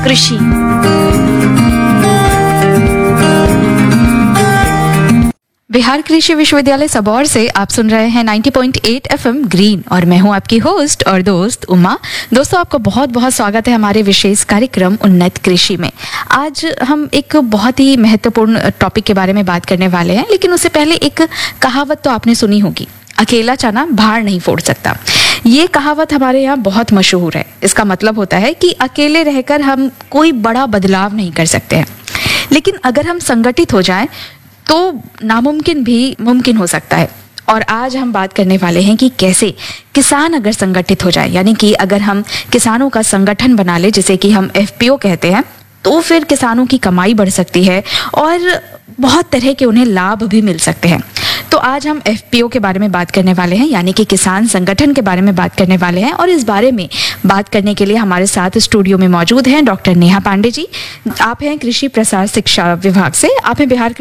कृषि। बिहार कृषि विश्वविद्यालय सबौर से आप सुन रहे हैं 90.8 एफएम ग्रीन और मैं हूं आपकी होस्ट और दोस्त उमा। दोस्तों, आपका बहुत बहुत स्वागत है हमारे विशेष कार्यक्रम उन्नत कृषि में। आज हम एक बहुत ही महत्वपूर्ण टॉपिक के बारे में बात करने वाले हैं, लेकिन उससे पहले एक कहावत तो आपने सुनी होगी, अकेला चना भार नहीं फोड़ सकता। ये कहावत हमारे यहाँ बहुत मशहूर है। इसका मतलब होता है कि अकेले रहकर हम कोई बड़ा बदलाव नहीं कर सकते हैं, लेकिन अगर हम संगठित हो जाएं तो नामुमकिन भी मुमकिन हो सकता है। और आज हम बात करने वाले हैं कि कैसे किसान अगर संगठित हो जाए, यानी कि अगर हम किसानों का संगठन बना ले, जिसे कि हम एफपीओ कहते हैं, तो फिर किसानों की कमाई बढ़ सकती है और बहुत तरह के उन्हें लाभ भी मिल सकते हैं। तो आज हम एफपीओ के बारे में बात करने वाले हैं, यानी कि किसान संगठन के बारे में बात करने वाले हैं। और इस बारे में बात करने के लिए हमारे साथ स्टूडियो में मौजूद हैं डॉक्टर नेहा पांडे जी। आप हैं कृषि प्रसार शिक्षा विभाग से, आप हैं बिहार